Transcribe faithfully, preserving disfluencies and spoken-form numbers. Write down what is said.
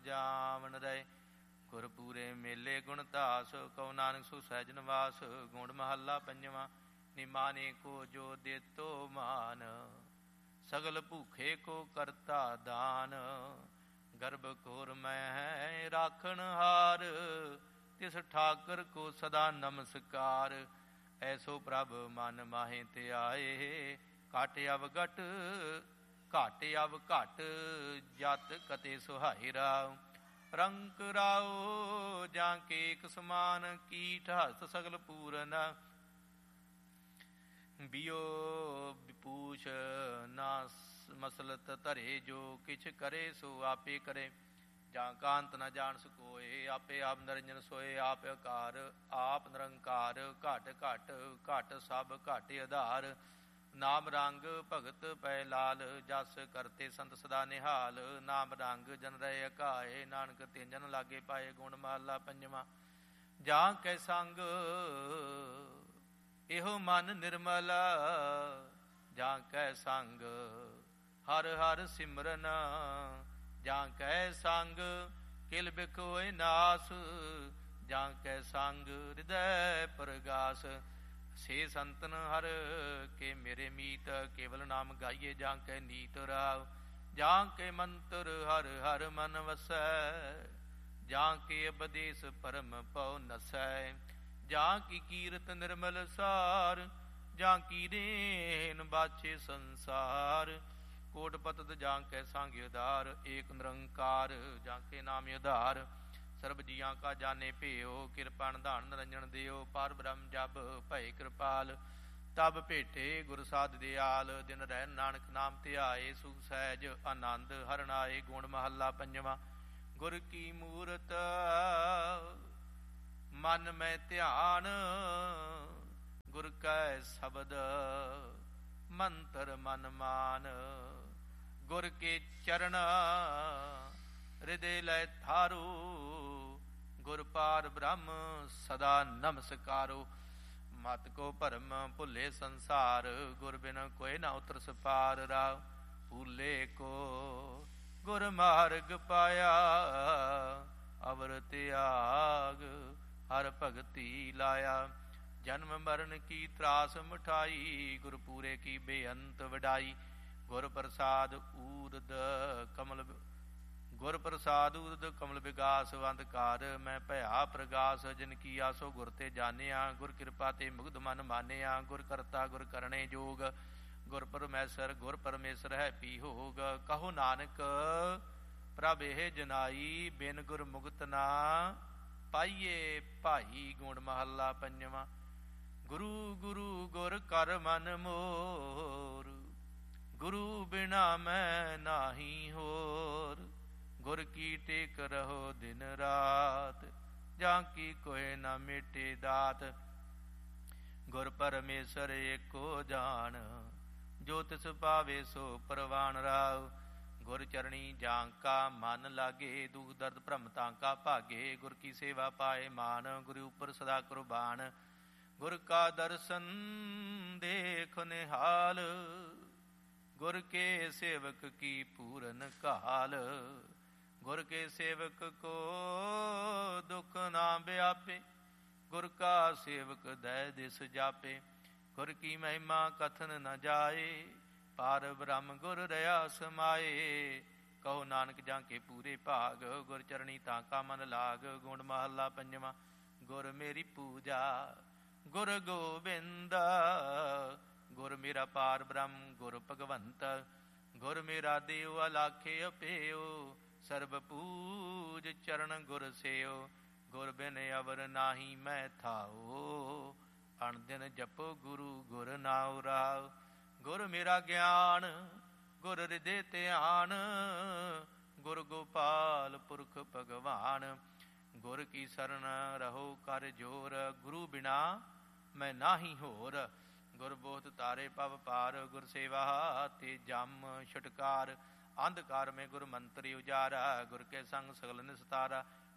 ਜਾਵਨ ਰਹੇ। ਗੁਰਪੂਰੇ ਮੇਲੇ ਗੁਣ ਧਾਸ, ਕਉ ਨਾਨਕ ਸੋ ਸਹਿਜ ਨਿਵਾਸ। ਗੁਣ ਮਹੱਲਾ ਪੰਜਵਾਂ। ਨਿਮਾਨੇ ਕੋ ਜੋ ਦੇਤੋ ਮਾਨ, ਸਗਲ ਭੂਖੇ ਕੋ ਕਰਤਾ ਦਾਨ। ਗਰਭ ਘੋਰ ਮੈਂ ਰਾਖਣ ਹਾਰ, ਤਿਸ ਠਾਕਰ ਕੋ ਸਦਾ ਨਮਸਕਾਰ। ਐਸੋ ਪ੍ਰਭ ਮਨ ਮਾਹੇ ਤੇ ਆਏ, ਘਟ ਅਵ ਘਟ ਘਟ ਅਵ ਘਟ, ਜਤ ਕਤੇ ਸੁਹਾਈ ਰਾਉ। ਰੰਕ ਰਾਉ ਜਾਂ ਕੇ ਇਕ ਸਮਾਨ, ਕੀਟ ਹਸਤ ਸਗਲ ਪੂਰਨ। ਬਿਓ ਵਿਪੂਸ਼ ਨਾ ਮਸਲਤ ਧਰੇ, ਜੋ ਕਿਛ ਕਰੇ ਸੋ ਆਪੇ ਕਰੇ। ਜਾਂ ਕਾਂਤ ਨ ਜਾਣ ਸਕੋਏ, ਆਪੇ ਆਪ ਨਿਰੰਜਨ ਸੋਏ। ਆਪ ਆਕਾਰ ਆਪ ਨਿਰੰਕਾਰ, ਘਟ ਘਟ ਘਟ ਸਭ ਘਟ ਆਧਾਰ। ਨਾਮ ਰੰਗ ਭਗਤ ਪੈ ਲਾਲ, ਜਸ ਕਰਤੇ ਸੰਤ ਸਦਾ ਨਿਹਾਲ। ਨਾਮ ਰੰਗ ਜਨ ਰਹੇ ਅਕਾਏ, ਨਾਨਕ ਤਿਨ ਜਨ ਲਾਗੇ ਪਾਏ। ਗੁਣ ਮਹੱਲਾ ਪੰਜਵਾਂ। ਜਾਂ ਕੈ ਸੰਗ ਇਹੋ ਮਨ ਨਿਰਮਲ, ਜਾਂ ਕੈ ਸੰਗ ਹਰ ਹਰ ਸਿਮਰਨ। ਜਾਂ ਕੈ ਸੰਗ ਕਿਲ ਬਿਖ ਹੋਏ ਨਾਸ, ਜਾਂ ਕੈ ਸੰਗ ਹਿਰਦੈ ਪਰਗਾਸ। ਸੇ ਸੰਤਨ ਹਰ ਕੇ ਮੇਰੇ ਮੀਤ, ਕੇਵਲ ਨਾਮ ਗਾਈਏ ਜਾਂ ਕੈ ਨੀਤ ਰਾਵ। ਜਾਂ ਕੇ ਮੰਤਰ ਹਰ ਹਰ ਮਨ ਵਸੈ, ਜਾਂ ਕੇ ਉਪਦੇਸ ਪਰਮ ਪਉ ਨਸੈ। ਜਾਂ ਕੀ ਕੀਰਤ ਨਿਰਮਲ ਸਾਰ, ਜਾਂ ਕੀ ਦੇਨ ਬਾਛੇ ਸੰਸਾਰ। ਕੋਟ ਪਤਤ ਜਾਂ ਕੈ ਸੰਗ ਉਧਾਰ, ਏਕ ਨਿਰੰਕਾਰ ਜਾਂ ਕੇ ਨਾਮ ਉਧਾਰ। ਸਰਬ ਜੀਆਂ ਕਾ ਜਾਣੇ ਭਿਓ, ਕਿਰਪਾ ਨਿਧਾਨ ਨਿਰੰਜਨ ਦਿਓ। ਪਰ ਬ੍ਰਹਮ ਜਬ ਭਏ ਕਿਰਪਾਲ, ਤਬ ਭੇਟੇ ਗੁਰ ਸਾਧ ਦਿਆਲ। ਦਿਨ ਰਹਿ ਨਾਨਕ ਨਾਮ ਧਿਆਏ, ਸੁਖ ਸਹਿਜ ਆਨੰਦ ਹਰਿ ਆਏ। ਗੁਣ ਮਹੱਲਾ ਪੰਜਵਾਂ। ਗੁਰ ਕੀ ਮੂਰਤ ਮਨ ਮੈਂ ਧਿਆਨ, ਗੁਰ ਕੈ ਸ਼ਬਦ ਮੰਤਰ ਮਨ ਮਾਨ। ਗੁਰ ਕੇ ਚਰਨ ਹਿਰਦੇ ਲੈ ਥਾਰੂ, ਗੁਰ ਪਾਰ ਬ੍ਰਹਮ ਸਦਾ ਨਮਸਕਾਰੋ। ਮਤ ਕੋ ਭਰਮ ਭੁੱਲੇ ਸੰਸਾਰ, ਗੁਰ ਬਿਨ ਕੋਇ ਨਾ ਉਤਰਸ ਪਾਰ ਰਾਵ। ਭੂਲੇ ਕੋ ਗੁਰ ਮਾਰਗ ਪਾਇਆ, ਅਵਰ ਤਿਆਗ ਹਰ ਭਗਤੀ ਲਾਇਆ। ਜਨਮ ਮਰਨ ਕੀ ਤਰਾਸ ਮਿਠਾਈ, ਗੁਰਪੂਰੇ ਕੀ ਬੇਅੰਤ ਵਡਾਈ। ਗੁਰ ਪ੍ਰਸਾਦ ਊਰਦ ਕਮਲ ਗੁਰ ਪ੍ਰਸਾਦ ਊਰਦ ਕਮਲ ਵਿਗਾਸ। ਵੰਦ ਕਾਰ ਮੈਂ ਭਇਆ ਪ੍ਰਗਾਸ, ਜਿਨ ਕੀ ਆਸੋ ਗੁਰ ਤੇ ਜਾਣਿਆ। ਗੁਰ ਕਿਰਪਾ ਤੇ ਮੁਗਧ ਮਨ ਮਾਨਿਆ। ਗੁਰ ਕਰਤਾ ਗੁਰ ਕਰਨੇ ਜੋਗ, ਗੁਰ ਪਰਮੇਸ਼ਰ ਗੁਰ ਪਰਮੇਸ਼ਰ ਹੈ ਪੀ ਹੋਗ। ਕਹੋ ਨਾਨਕ ਪ੍ਰਭ ਇਹ ਜਨਾਈ, ਬਿਨ ਗੁਰ ਮੁਗਤ ਨਾ ਪਾਈਏ ਭਾਈ। ਗੁਣ ਮਹੱਲਾ ਪੰਜਵਾਂ। ਗੁਰੂ ਗੁਰੂ ਗੁਰ ਕਰ ਮਨ ਮੋਰ, ਗੁਰੂ ਬਿਨਾ ਮੈਂ ਨਾਹੀ ਹੋਰ। ਗੁਰ ਕੀ ਟੇਕ ਰਹੋ ਦਿਨ ਰਾਤ, ਜਾਂ ਕੀ ਕੋਇ ਨਾ ਮੇਟੇ ਦਾਤ। ਗੁਰ ਪਰਮੇਸ਼ਰ ਏਕੋ ਜਾਣ, ਜੋ ਤਿਸ ਪਾਵੇ ਸੋ ਪ੍ਰਵਾਨ ਰਾਵ। ਗੁਰ ਚਰਣੀ ਜਾਂ ਕਾ ਮਨ ਲਾਗੇ, ਦੁਖ ਦਰਦ ਭ੍ਰਮ ਤਾਂ ਕਾ ਭਾਗੇ। ਗੁਰ ਕੀ ਸੇਵਾ ਪਾਏ ਮਾਨ, ਗੁਰੂ ਉਪਰ ਸਦਾ ਕੁਰਬਾਨ। ਗੁਰ ਕਾ ਦਰਸ਼ਨ ਦੇਖ ਨਿਹਾਲ, ਗੁਰ ਕੇ ਸੇਵਕ ਕੀ ਪੂਰਨ ਕਾਲ। ਗੁਰ ਕੇ ਸੇਵਕ ਕੋ ਦੁਖ ਨਾ ਵਿਆਪੇ, ਗੁਰ ਕਾ ਸੇਵਕ ਦਇ ਦਿਸ ਜਾਪੇ। ਗੁਰ ਕੀ ਮਹਿਮਾ ਕਥਨ ਨ ਜਾਏ, ਪਾਰ ਬ੍ਰਹਮ ਗੁਰ ਰਹਾ ਸਮਾਏ। ਕਹੋ ਨਾਨਕ ਜਾਂ ਕੇ ਪੂਰੇ ਭਾਗ, ਗੁਰ ਚਰਣੀ ਤਾਂ ਕਾ ਮਨ ਲਾਗ। ਗੁਣ ਮਹੱਲਾ ਪੰਜਵਾਂ। ਗੁਰ ਮੇਰੀ ਪੂਜਾ ਗੁਰ ਗੋਬਿੰਦ, ਗੁਰ ਮੇਰਾ ਪਾਰ ਬ੍ਰਹਮ ਗੁਰ ਭਗਵੰਤ। ਗੁਰ ਮੇਰਾ ਦੇਵ ਅਲਾਖੇ ਅਪੇਓ, ਸਰਬ ਪੂਜ ਚਰਨ ਗੁਰ ਸੇਓ। ਗੁਰ ਬਿਨ ਅਵਰ ਨਾਹੀ ਮੈਂ ਥਾਓ, ਅਣ ਦਿਨ ਜਪੋ ਗੁਰੂ ਗੁਰ ਨਾਉ ਰਾਵ। ਗੁਰ ਮੇਰਾ ਗਿਆਨ ਗੁਰ ਹਿਰਦੇ ਧਿਆਨ, ਗੁਰ ਗੋਪਾਲ ਪੁਰਖ ਭਗਵਾਨ। ਗੁਰ ਕੀ ਸਰਨ ਰਹੋ ਕਰ ਜੋਰ, ਗੁਰੂ ਬਿਨਾ ਮੈਂ ਨਾਹੀ ਹੋਰ। ਗੁਰ ਬੋਧ ਤਾਰੇ ਪਵ ਪਾਰ, ਗੁਰ ਸੇਵਾ ਤੇ ਜਮ ਛੁਟਕਾਰ। ਅੰਧਕਾਰ ਮੈਂ ਗੁਰ ਮੰਤਰੀ ਉਜਾਰਾ, ਗੁਰ ਕੇ ਸੰਗ ਸਗਲ ਨਿਸਤਾਰਾ।